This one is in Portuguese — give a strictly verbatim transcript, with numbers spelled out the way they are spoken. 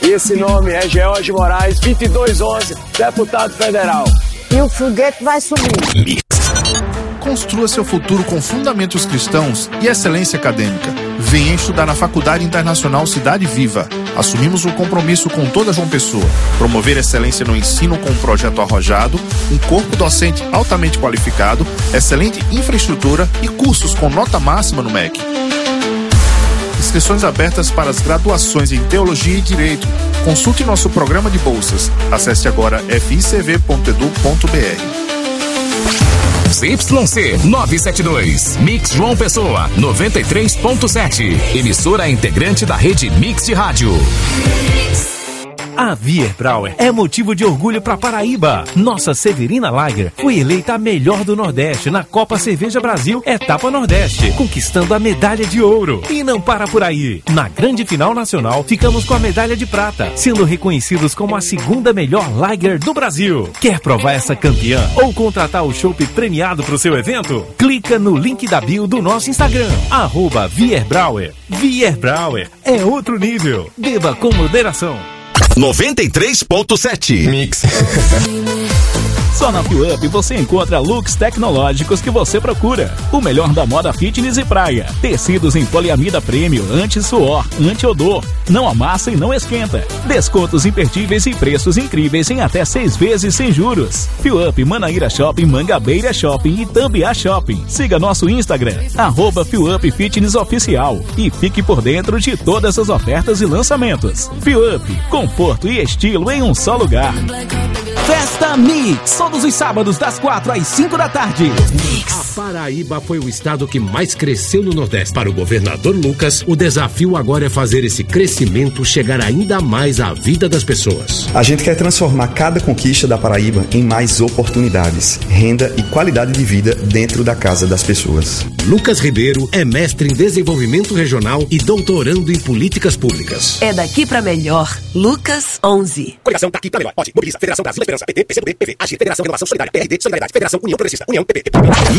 E esse nome é George Moraes, vinte e dois onze, deputado federal. E o foguete vai subir. Mix. Construa seu futuro com fundamentos cristãos e excelência acadêmica. Venha estudar na Faculdade Internacional Cidade Viva. Assumimos o compromisso com toda João Pessoa. Promover excelência no ensino com um projeto arrojado, um corpo docente altamente qualificado, excelente infraestrutura e cursos com nota máxima no M E C. Inscrições abertas para as graduações em Teologia e Direito. Consulte nosso programa de bolsas. Acesse agora f i c v ponto e d u ponto b r. Z Y C novecentos e setenta e dois, Mix João Pessoa, noventa e três ponto sete. Emissora integrante da rede Mix de Rádio. A Wierbräu é motivo de orgulho para Paraíba. Nossa Severina Lager foi eleita a melhor do Nordeste na Copa Cerveja Brasil Etapa Nordeste, conquistando a medalha de ouro. E não para por aí. Na grande final nacional, ficamos com a medalha de prata, sendo reconhecidos como a segunda melhor Lager do Brasil. Quer provar essa campeã ou contratar o chopp premiado para o seu evento? Clica no link da bio do nosso Instagram, arroba Wierbräu. Wierbräu é outro nível. Beba com moderação. noventa e três ponto sete. Mix. Só na FIUP você encontra looks tecnológicos que você procura. O melhor da moda fitness e praia. Tecidos em poliamida premium, anti-suor, anti-odor. Não amassa e não esquenta. Descontos imperdíveis e preços incríveis em até seis vezes sem juros. FIUP, Manaíra Shopping, Mangabeira Shopping e Tambiá Shopping. Siga nosso Instagram, arroba FIUP Fitness Oficial. E fique por dentro de todas as ofertas e lançamentos. FIUP, conforto e estilo em um só lugar. Festa Mix, todos os sábados das quatro às cinco da tarde. Mix. A Paraíba foi o estado que mais cresceu no Nordeste. Para o governador Lucas, o desafio agora é fazer esse crescimento chegar ainda mais à vida das pessoas. A gente quer transformar cada conquista da Paraíba em mais oportunidades, renda e qualidade de vida dentro da casa das pessoas. Lucas Ribeiro é mestre em desenvolvimento regional e doutorando em políticas públicas. É daqui pra melhor. Lucas onze. Coligação daqui pra melhor. Pode. Mobiliza. Federação Brasil da Esperança. P T, P C do B, P V, Agir, Federação Renovação Solidária, P R D, Solidariedade, Federação União Progressista, União, P P.